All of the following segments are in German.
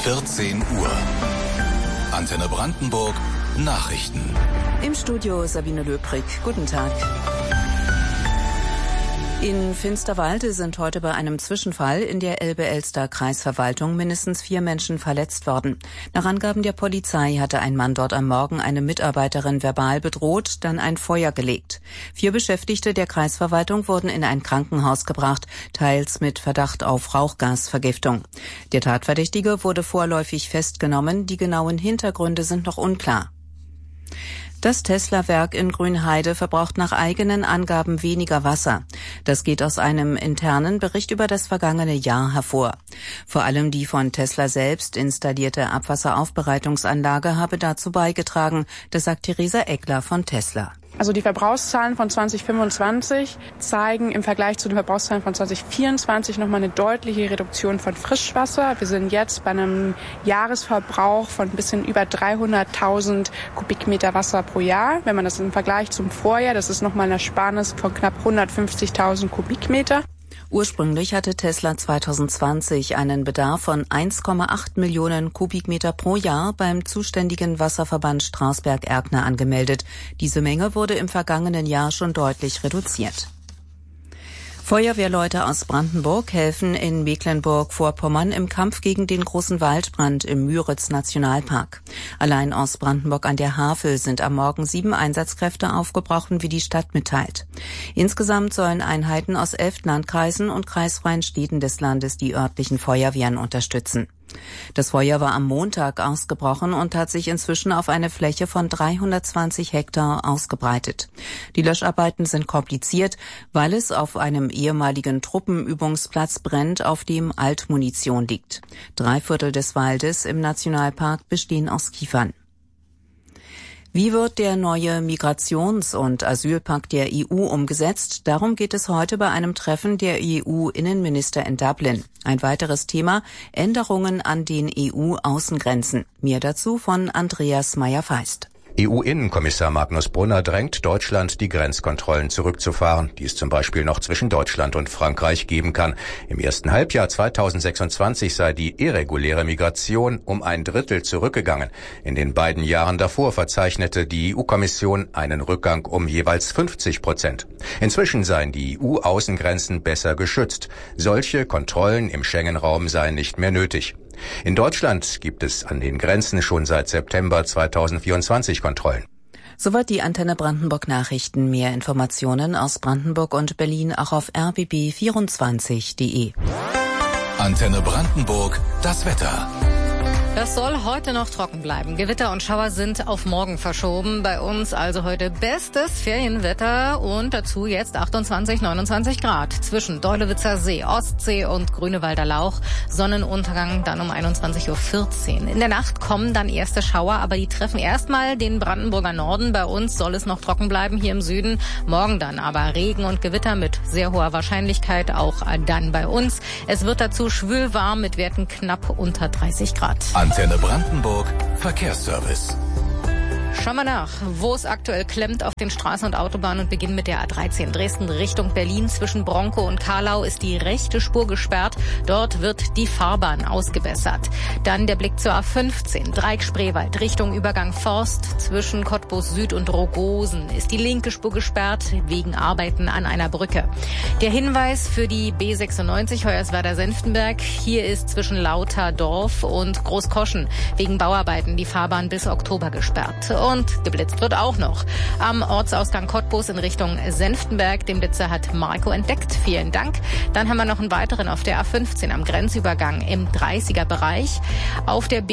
14 Uhr. Antenne Brandenburg Nachrichten. Im Studio Sabine Löbrig. Guten Tag. In Finsterwalde sind heute bei einem Zwischenfall in der Elbe-Elster-Kreisverwaltung mindestens 4 Menschen verletzt worden. Nach Angaben der Polizei hatte ein Mann dort am Morgen eine Mitarbeiterin verbal bedroht, dann ein Feuer gelegt. 4 Beschäftigte der Kreisverwaltung wurden in ein Krankenhaus gebracht, teils mit Verdacht auf Rauchgasvergiftung. Der Tatverdächtige wurde vorläufig festgenommen, die genauen Hintergründe sind noch unklar. Das Tesla-Werk in Grünheide verbraucht nach eigenen Angaben weniger Wasser. Das geht aus einem internen Bericht über das vergangene Jahr hervor. Vor allem die von Tesla selbst installierte Abwasseraufbereitungsanlage habe dazu beigetragen, das sagt Theresa Eckler von Tesla. Also die Verbrauchszahlen von 2025 zeigen im Vergleich zu den Verbrauchszahlen von 2024 nochmal eine deutliche Reduktion von Frischwasser. Wir sind jetzt bei einem Jahresverbrauch von ein bisschen über 300.000 Kubikmeter Wasser pro Jahr. Wenn man das im Vergleich zum Vorjahr, das ist nochmal eine Ersparnis von knapp 150.000 Kubikmeter. Ursprünglich hatte Tesla 2020 einen Bedarf von 1,8 Millionen Kubikmeter pro Jahr beim zuständigen Wasserverband Strausberg-Erkner angemeldet. Diese Menge wurde im vergangenen Jahr schon deutlich reduziert. Feuerwehrleute aus Brandenburg helfen in Mecklenburg-Vorpommern im Kampf gegen den großen Waldbrand im Müritz-Nationalpark. Allein aus Brandenburg an der Havel sind am Morgen 7 Einsatzkräfte aufgebrochen, wie die Stadt mitteilt. Insgesamt sollen Einheiten aus 11 Landkreisen und kreisfreien Städten des Landes die örtlichen Feuerwehren unterstützen. Das Feuer war am Montag ausgebrochen und hat sich inzwischen auf eine Fläche von 320 Hektar ausgebreitet. Die Löscharbeiten sind kompliziert, weil es auf einem ehemaligen Truppenübungsplatz brennt, auf dem Altmunition liegt. 3/4 des Waldes im Nationalpark bestehen aus Kiefern. Wie wird der neue Migrations- und Asylpakt der EU umgesetzt? Darum geht es heute bei einem Treffen der EU-Innenminister in Dublin. Ein weiteres Thema: Änderungen an den EU-Außengrenzen. Mehr dazu von Andreas Meyer-Feist. EU-Innenkommissar Magnus Brunner drängt Deutschland, die Grenzkontrollen zurückzufahren, die es zum Beispiel noch zwischen Deutschland und Frankreich geben kann. Im ersten Halbjahr 2026 sei die irreguläre Migration um 1/3 zurückgegangen. In den beiden Jahren davor verzeichnete die EU-Kommission einen Rückgang um jeweils 50%. Inzwischen seien die EU-Außengrenzen besser geschützt. Solche Kontrollen im Schengen-Raum seien nicht mehr nötig. In Deutschland gibt es an den Grenzen schon seit September 2024 Kontrollen. Soweit die Antenne Brandenburg Nachrichten. Mehr Informationen aus Brandenburg und Berlin auch auf rbb24.de. Antenne Brandenburg, das Wetter. Es soll heute noch trocken bleiben. Gewitter und Schauer sind auf morgen verschoben. Bei uns also heute bestes Ferienwetter und dazu jetzt 28, 29 Grad. Zwischen Deulewitzer See, Ostsee und Grünewalder Lauch. Sonnenuntergang dann um 21.14 Uhr. In der Nacht kommen dann erste Schauer, aber die treffen erstmal den Brandenburger Norden. Bei uns soll es noch trocken bleiben hier im Süden. Morgen dann aber Regen und Gewitter mit sehr hoher Wahrscheinlichkeit auch dann bei uns. Es wird dazu schwül warm mit Werten knapp unter 30 Grad. Antenne Brandenburg Verkehrsservice. Schauen wir nach, wo es aktuell klemmt auf den Straßen und Autobahnen und beginnen mit der A13 Dresden Richtung Berlin. Zwischen Bronkow und Karlau ist die rechte Spur gesperrt. Dort wird die Fahrbahn ausgebessert. Dann der Blick zur A15 Dreieck-Spreewald Richtung Übergang Forst. Zwischen Cottbus Süd und Rogosen ist die linke Spur gesperrt wegen Arbeiten an einer Brücke. Der Hinweis für die B96 Hoyerswerda-Senftenberg. Hier ist zwischen Lauterdorf und Großkoschen wegen Bauarbeiten die Fahrbahn bis Oktober gesperrt. Und geblitzt wird auch noch. Am Ortsausgang Cottbus in Richtung Senftenberg. Den Blitzer hat Marco entdeckt. Vielen Dank. Dann haben wir noch einen weiteren auf der A15 am Grenzübergang im 30er-Bereich. Auf der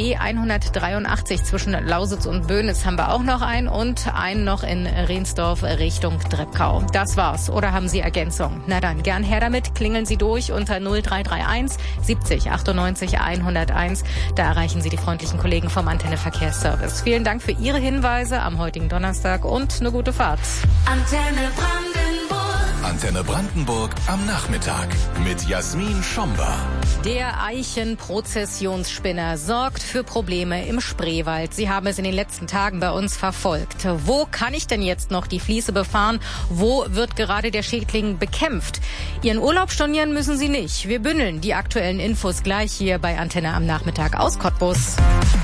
B183 zwischen Lausitz und Böhnitz haben wir auch noch einen und einen noch in Rehnsdorf Richtung Dreppkau. Das war's. Oder haben Sie Ergänzung? Na dann, gern her damit. Klingeln Sie durch unter 0331 70 98 101. Da erreichen Sie die freundlichen Kollegen vom Antenne Verkehrsservice. Vielen Dank für Ihre Hinweise am heutigen Donnerstag und eine gute Fahrt. Antenne Brandenburg. Antenne Brandenburg am Nachmittag mit Jasmin Schomba. Der Eichenprozessionsspinner sorgt für Probleme im Spreewald. Sie haben es in den letzten Tagen bei uns verfolgt. Wo kann ich denn jetzt noch die Fliese befahren? Wo wird gerade der Schädling bekämpft? Ihren Urlaub stornieren müssen Sie nicht. Wir bündeln die aktuellen Infos gleich hier bei Antenne am Nachmittag aus Cottbus.